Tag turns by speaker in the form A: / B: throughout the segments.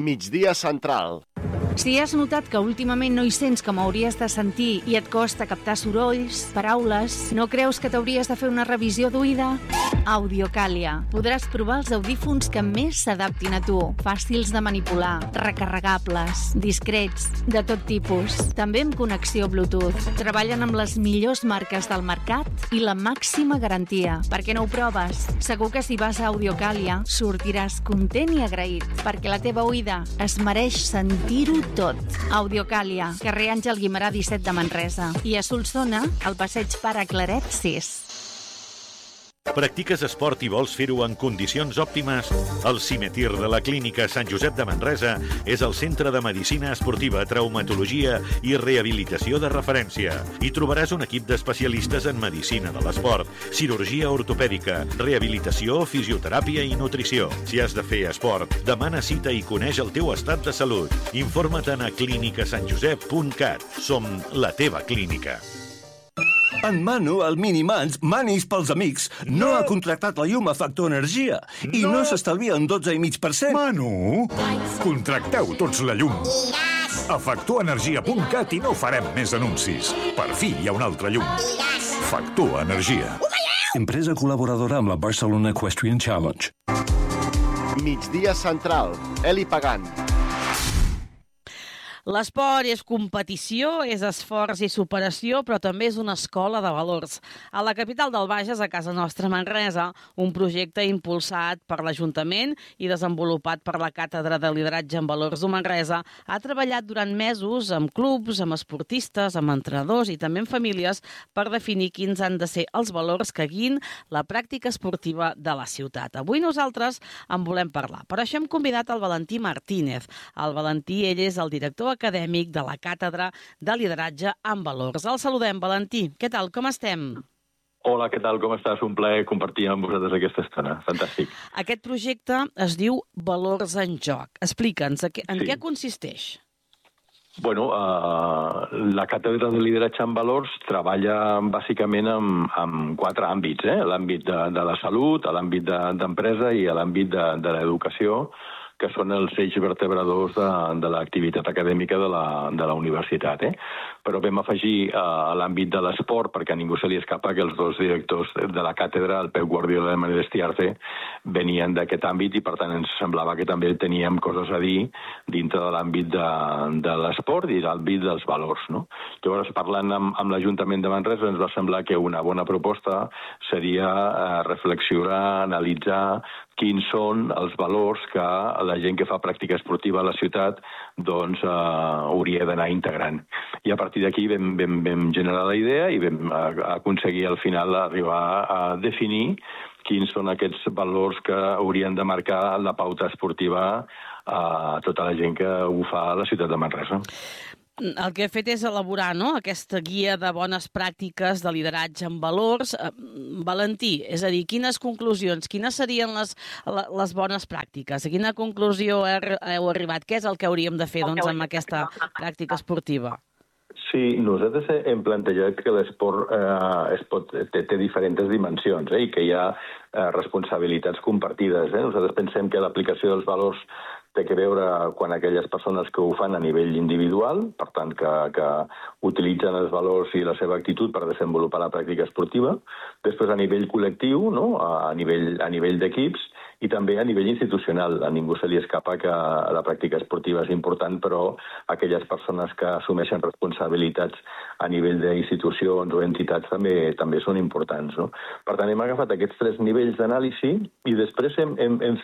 A: Migdia Central.
B: Si has notat que últimament no hi sents com hauries de sentir i et costa captar sorolls, paraules, no creus que t'hauries de fer una revisió d'oïda? Audiocàlia. Podràs provar els audífons que més s'adaptin a tu. Fàcils de manipular, recarregables, discrets, de tot tipus. També amb connexió Bluetooth. Treballen amb les millors marques del mercat i la màxima garantia. Per què no ho proves? Segur que si vas a Audiocàlia sortiràs content i agraït, perquè la teva oïda es mereix sentir-ho tot. Audiocàlia, carrer Àngel Guimerà 17 de Manresa. I a Solsona, al passeig Pare Claret 6.
C: Practiques esport i vols fer-ho en condicions òptimes? El Cimetir de la Clínica Sant Josep de Manresa és el centre de medicina esportiva, traumatologia i rehabilitació de referència. Hi trobaràs un equip d'especialistes en medicina de l'esport, cirurgia ortopèdica, rehabilitació, fisioteràpia i nutrició. Si has de fer esport, demana cita i coneix el teu estat de salut. Informa't a clinicasantjosep.cat. Som la teva clínica.
D: En Manu, el Minimans, Manis pels amics, no ha contractat la llum a Factor Energia i no s'estalvia un 12,5%.
E: Manu, contracteu tots la llum. A factorenergia.cat i no farem més anuncis. Per fi hi ha una altra llum. Factor Energia.
D: Empresa col·laboradora amb la Barcelona Equestrian Challenge.
A: Migdia Central. Eli Pagant.
F: L'esport és competició, és esforç i superació, però també és una escola de valors. A la capital del Bages, a casa nostra, Manresa, un projecte impulsat per l'Ajuntament i desenvolupat per la Càtedra de Lideratge en Valors de Manresa, ha treballat durant mesos amb clubs, amb esportistes, amb entrenadors i també amb famílies per definir quins han de ser els valors que guiïn la pràctica esportiva de la ciutat. Avui nosaltres en volem parlar. Per això hem convidat el Valentí Martínez. El Valentí, ell és el director acadèmic de la Càtedra de Lideratge en Valors. El saludem, Valentí. Què tal? Com estem?
G: Hola, què tal? Com estàs? Un plaer compartir amb vosaltres aquesta estona. Fantàstic.
F: Aquest projecte es diu Valors en Joc. Explica'ns, en què consisteix?
G: Bueno, la Càtedra de Lideratge en Valors treballa bàsicament en 4 àmbits. L'àmbit de la salut, l'àmbit d'empresa i l'àmbit de l'educació, que són els eixos vertebradors de l'activitat acadèmica de la universitat. Però vam afegir l'àmbit de l'esport, perquè a ningú se li escapa que els 2 directors de la càtedra, el Pep Guardiola i el Manel Estiarte, venien d'aquest àmbit i, per tant, ens semblava que també teníem coses a dir dintre de l'àmbit de l'esport i l'àmbit dels valors. No? Llavors, parlant amb l'Ajuntament de Manresa, ens va semblar que una bona proposta seria reflexionar, analitzar quins són els valors que la gent que fa pràctica esportiva a la ciutat doncs hauria d'anar integrant. I a partir d'aquí vam generar la idea i vam aconseguir al final arribar a definir quins són aquests valors que haurien de marcar la pauta esportiva a tota la gent que ho fa a la ciutat de Manresa.
F: El que he fet és elaborar aquesta guia de bones pràctiques de lideratge en valors. Valentí, és a dir, quines conclusions, quines serien les bones pràctiques? A quina conclusió heu arribat? Què és el que hauríem de fer amb aquesta pràctica esportiva?
G: Sí, nosaltres hem plantejat que l'esport té diferents dimensions i que hi ha responsabilitats compartides. Nosaltres pensem que l'aplicació dels valors té que veure quan aquelles persones que ho fan a nivell individual, per tant, que utilitzen els valors i la seva actitud per desenvolupar la pràctica esportiva, després a nivell col·lectiu, a nivell d'equips, i també a nivell institucional. A ningú se li escapa que la pràctica esportiva és important, però aquelles persones que assumeixen responsabilitats a nivell d'institucions o entitats també són importants. No? Per tant, hem agafat aquests 3 nivells d'anàlisi i després hem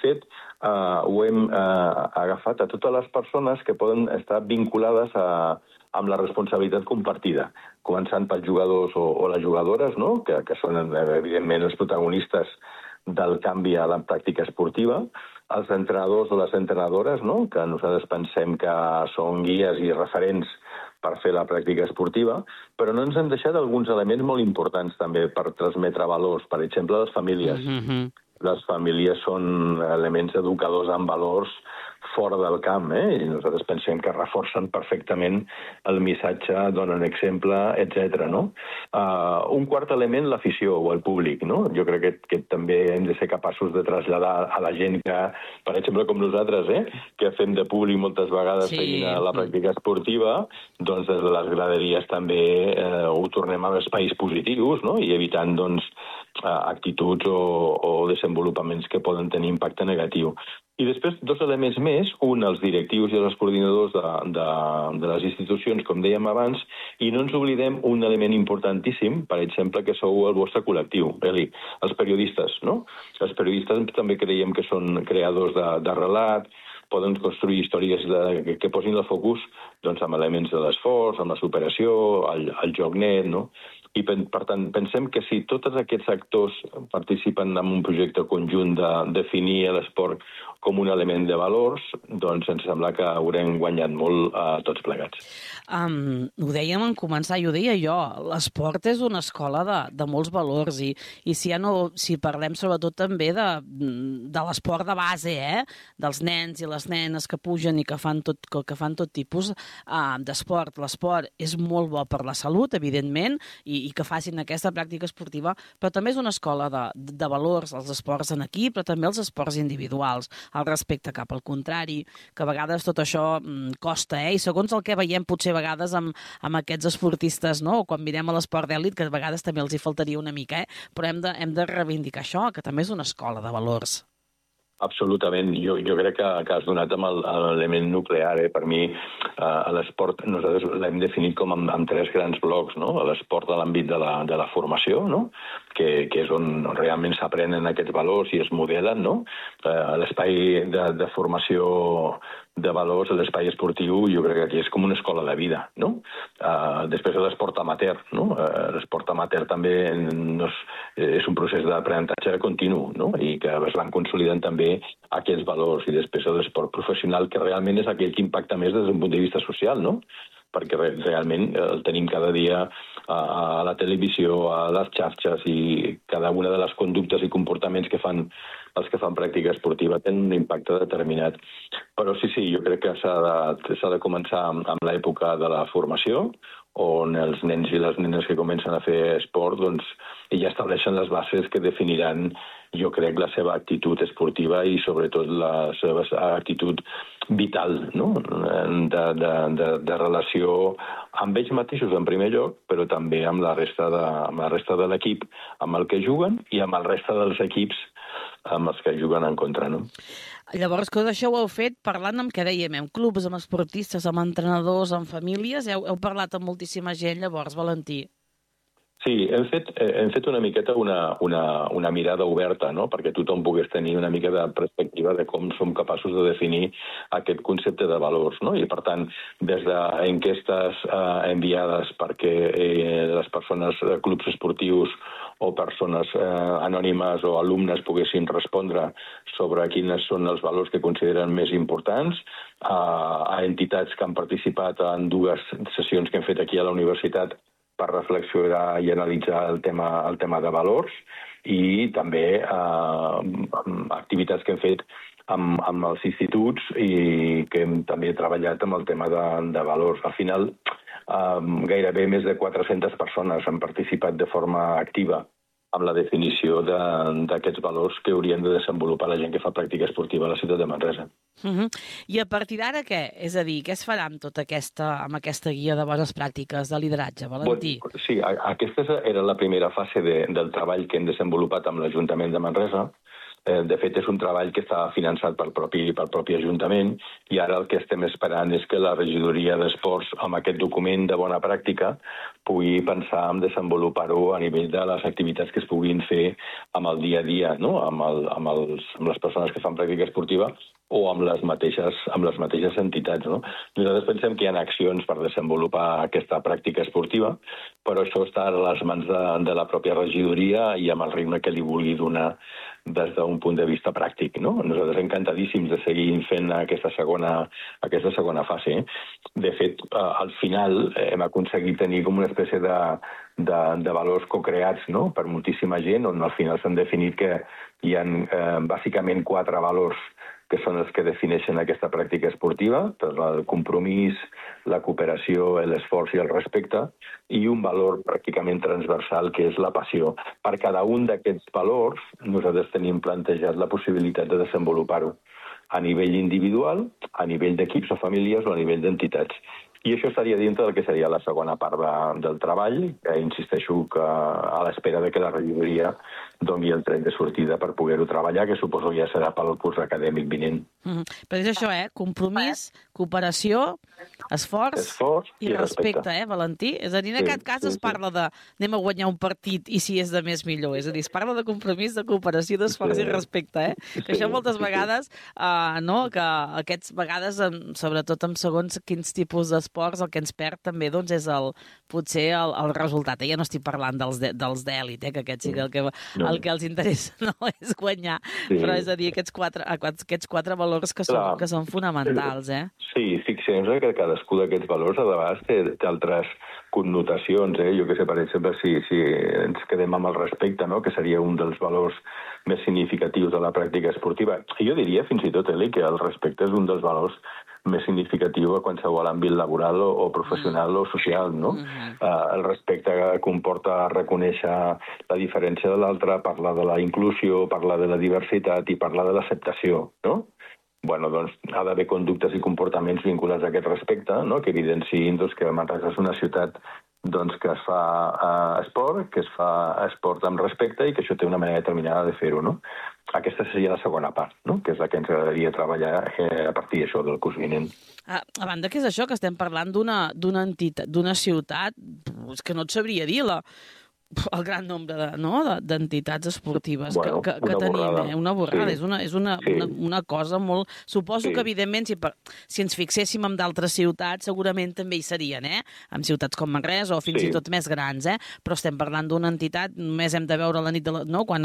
G: agafat a totes les persones que poden estar vinculades amb la responsabilitat compartida, començant pels jugadors o les jugadores, no? que són, evidentment, els protagonistes del canvi a la pràctica esportiva, els entrenadors o les entrenadores, no? que nosaltres pensem que són guies i referents per fer la pràctica esportiva, però no ens han deixat alguns elements molt importants també per transmetre valors, per exemple, les famílies. Les famílies són elements educadors amb valors fora del camp, i nosaltres pensem que reforcen perfectament el missatge, donen exemple, etc. No? Un quart element, l'afició o el públic. No? Jo crec que també hem de ser capaços de traslladar a la gent que, per exemple, com nosaltres, que fem de públic moltes vegades seguint la pràctica esportiva, doncs des de les graderies també ho tornem a espais positius, no? I evitant doncs, actituds o desenvolupaments que poden tenir impacte negatiu. I després, dos elements més, un, els directius i els coordinadors de les institucions, com dèiem abans, i no ens oblidem un element importantíssim, per exemple, que sou el vostre col·lectiu, Eli, els periodistes, no? Els periodistes també creiem que són creadors de relat, poden construir històries que posin el focus doncs, amb elements de l'esforç, amb la superació, el joc net, no? I, per tant, pensem que si tots aquests actors participen en un projecte conjunt de definir l'esport com un element de valors, doncs ens sembla que haurem guanyat molt tots plegats.
F: Ho dèiem en començar, i ho deia jo, l'esport és una escola de molts valors i si parlem sobretot també de l'esport de base, dels nens i les nenes que pugen i que fan tot tipus d'esport. L'esport és molt bo per la salut, evidentment, i que facin aquesta pràctica esportiva, però també és una escola de valors, els esports en equip, però també els esports individuals, el respecte cap al contrari, que a vegades tot això costa, i segons el que veiem potser a vegades amb aquests esportistes, no? O quan mirem a l'esport d'èlit, que a vegades també els hi faltaria una mica, però hem de reivindicar això, que també és una escola de valors.
G: Absolutament. Jo crec que has donat amb l'element nuclear. Per mi, l'esport, nosaltres l'hem definit com amb tres grans blocs. No? L'esport a l'àmbit de la formació, no? que és on realment s'aprenen aquests valors i es modelen. No? L'espai de formació de valors, l'espai esportiu, jo crec que aquí és com una escola de vida. No? Després l'esport amateur. No? L'esport amateur també és un procés d'aprenentatge continu, no? I que es van consolidant també aquests valors, i després l'esport professional, que realment és aquell que impacta més des d'un punt de vista social, no? Perquè realment el tenim cada dia a la televisió, a les xarxes, i cada una de les conductes i comportaments que fan els que fan pràctica esportiva tenen un impacte determinat. Però sí, jo crec que s'ha de començar amb l'època de la formació, on els nens i les nenes que comencen a fer esport doncs, ja estableixen les bases que definiran, jo crec, la seva actitud esportiva i sobretot la seva actitud vital, no? de relació amb ells mateixos en primer lloc, però també amb la resta de l'equip amb el que juguen i amb el resta dels equips amb els que juguen en contra. No?
F: Llavors, tot això ho heu fet parlant amb què dèiem, amb clubs, amb esportistes, amb entrenadors, amb famílies, heu parlat amb moltíssima gent, llavors, Valentí.
G: Sí, hem fet una miqueta una mirada oberta, no? Perquè tothom pogués tenir una mica de perspectiva de com som capaços de definir aquest concepte de valors. No? I, per tant, des d'enquestes enviades perquè les persones, clubs esportius o persones anònimes o alumnes poguessin respondre sobre quins són els valors que consideren més importants, a entitats que han participat en dues sessions que hem fet aquí a la universitat per reflexionar i analitzar el tema de valors, i també activitats que hem fet amb els instituts i que hem també treballat amb el tema de valors. Al final, gairebé més de 400 persones han participat de forma activa amb la definició d'aquests valors que haurien de desenvolupar la gent que fa pràctica esportiva a la ciutat de Manresa.
F: I a partir d'ara què? És a dir, què es farà amb aquesta guia de bones pràctiques de lideratge, Valentí?
G: Sí, aquesta era la primera fase del treball que hem desenvolupat amb l'Ajuntament de Manresa. De fet, és un treball que està finançat pel propi Ajuntament, i ara el que estem esperant és que la regidoria d'Esports, amb aquest document de bona pràctica, pugui pensar en desenvolupar-ho a nivell de les activitats que es puguin fer amb el dia a dia, no? amb les persones que fan pràctica esportiva o amb les mateixes entitats. No? Nosaltres pensem que hi ha accions per desenvolupar aquesta pràctica esportiva, però això està a les mans de la pròpia regidoria i amb el ritme que li vulgui donar des d'un punt de vista pràctic. No? Nosaltres encantadíssims de seguir fent aquesta segona fase. De fet, al final hem aconseguit tenir com una espècie de valors cocreats, no? Per moltíssima gent, on al final s'han definit que hi ha bàsicament 4 valors que són els que defineixen aquesta pràctica esportiva, per el compromís, la cooperació, l'esforç i el respecte, i un valor pràcticament transversal, que és la passió. Per cada un d'aquests valors, nosaltres tenim plantejat la possibilitat de desenvolupar-ho a nivell individual, a nivell d'equips o famílies o a nivell d'entitats. I això estaria dintre del que seria la segona part del treball, que insisteixo que a l'espera de que la regidoria doni el tret de sortida per poder-ho treballar, que suposo que ja serà pel curs acadèmic vinent.
F: Però és això, compromís, cooperació, esforç i respecte, Valentí? És a dir, en aquest cas es parla de anem a guanyar un partit i si és de més millor. És a dir, es parla de compromís, de cooperació, d'esforç i respecte, Que això moltes vegades, que aquestes vegades, sobretot en segons quins tipus d'esports, el que ens perd també és potser el resultat. Ja no estic parlant dels d'èlit, que aquests sí que el que els interessa no és guanyar, però és a dir, aquests quatre valors que són fonamentals,
G: Sí, fixem-nos que cadascú d'aquests valors a vegades té altres connotacions, Jo que sé, per exemple, si ens quedem amb el respecte, que seria un dels valors més significatius de la pràctica esportiva. Jo diria fins i tot, Eli, que el respecte és un dels valors més significatiu a qualsevol àmbit laboral o professional o social, El respecte comporta reconèixer la diferència de l'altre, parlar de la inclusió, parlar de la diversitat i parlar de l'acceptació, Bueno, doncs ha d'haver conductes i comportaments vinculats a aquest respecte, que evidenciïn que Manresa és una ciutat que es fa esport, que es fa esport amb respecte i que això té una manera determinada de fer-ho, Aquesta seria la segona part, que és la que ens agradaria treballar a partir d'això del curs vinent.
F: A banda que és això, que estem parlant d'una entitat, d'una ciutat, és que no et sabria dir el gran nombre d'entitats esportives que tenim. Una borrada. És una cosa molt... Suposo que, evidentment, si ens fixéssim en d'altres ciutats, segurament també hi serien, en ciutats com Manresa o fins i tot més grans, però estem parlant d'una entitat, només hem de veure la nit de quan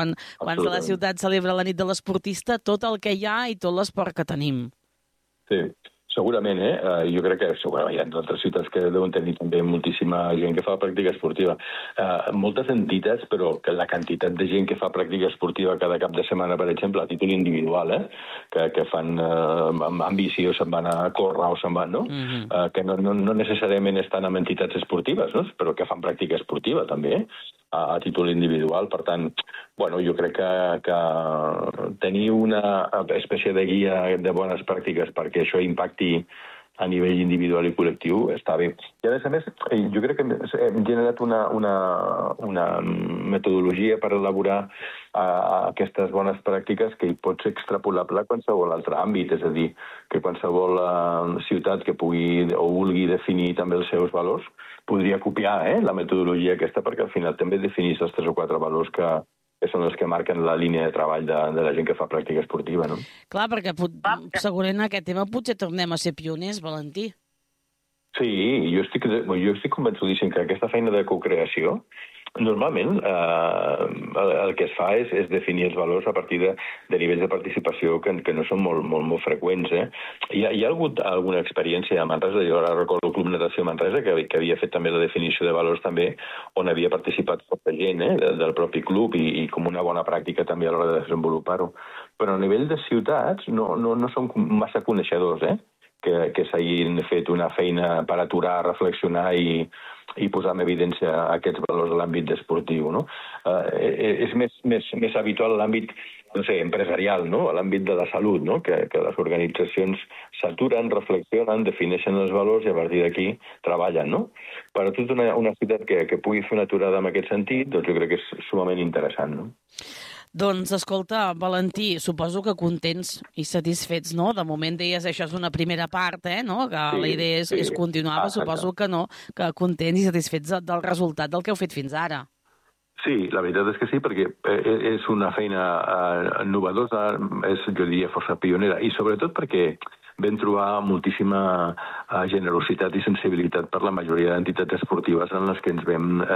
F: la ciutat celebra la nit de l'esportista, tot el que hi ha i tot l'esport que tenim.
G: Sí. Segurament, jo crec que segurament hi ha altres ciutats que deuen tenir també moltíssima gent que fa pràctica esportiva. Moltes entitats, però que la quantitat de gent que fa pràctica esportiva cada cap de setmana, per exemple, a títol individual, que fan amb bici o se'n van a córrer o se'n van, que no necessàriament estan en entitats esportives, però que fan pràctica esportiva també, a títol individual. Per tant, jo crec que tenir una espècie de guia de bones pràctiques perquè això impacti a nivell individual i col·lectiu està bé. I a més, jo crec que hem generat una metodologia per elaborar aquestes bones pràctiques que hi pot ser extrapolable a qualsevol altre àmbit, és a dir, que qualsevol ciutat que pugui o vulgui definir també els seus valors podria copiar la metodologia aquesta perquè al final també definís els 3 o 4 valors que són els que marquen la línia de treball de la gent que fa pràctica esportiva,
F: Clar, perquè segurament en aquest tema potser tornem a ser pioners, Valentí.
G: Sí, jo estic convençudíssim que aquesta feina de cocreació normalment el que es fa és definir els valors a partir de nivells de participació que no són molt freqüents. Hi ha hagut alguna experiència a Manresa, jo ara recordo el Club Natació Manresa, que havia fet també la definició de valors també, on havia participat molta gent del propi club i com una bona pràctica també a l'hora de desenvolupar-ho. Però a nivell de ciutats no som massa coneixedors, que s'hagin fet una feina per aturar, reflexionar i posar en evidència aquests valors de l'àmbit esportiu. És més habitual l'àmbit empresarial, a l'àmbit de la salut, que les organitzacions s'aturen, reflexionen, defineixen els valors i a partir d'aquí treballen. Per tota una ciutat que pugui fer una aturada en aquest sentit, doncs jo crec que és sumament interessant.
F: Doncs, escolta, Valentí, suposo que contents i satisfets, De moment deies, això és una primera part, Que la idea és continuar, però suposo que que contents i satisfets del resultat del que heu fet fins ara.
G: Sí, la veritat és que sí, perquè és una feina novedosa, jo diria força pionera, i sobretot perquè vam trobar moltíssima generositat i sensibilitat per la majoria d'entitats esportives en les que ens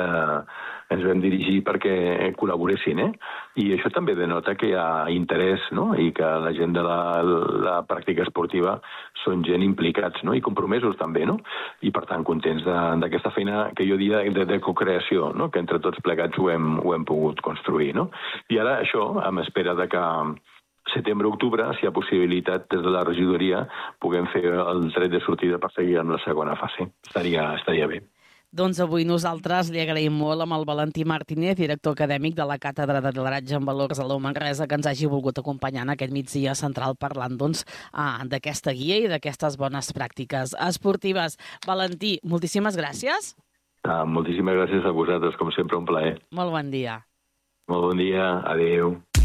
G: vam dirigir perquè col·laboressin. I això també denota que hi ha interès i que la gent de la pràctica esportiva són gent implicats i compromesos també. I per tant contents d'aquesta feina que jo diria de cocreació, que entre tots plegats ho hem pogut construir. I ara això, amb espera de que setembre-octubre, si hi ha possibilitat des de la regidoria, puguem fer el tret de sortida per seguir amb la segona fase. Estaria bé.
F: Doncs avui nosaltres li agraïm molt amb el Valentí Martínez, director acadèmic de la Càtedra de Lideratge en Valors a la Manresa, que ens hagi volgut acompanyar en aquest migdia central parlant d'aquesta guia i d'aquestes bones pràctiques esportives. Valentí, moltíssimes gràcies.
G: Moltíssimes gràcies a vosaltres, com sempre, un plaer.
F: Molt bon dia.
G: Molt bon dia, adéu.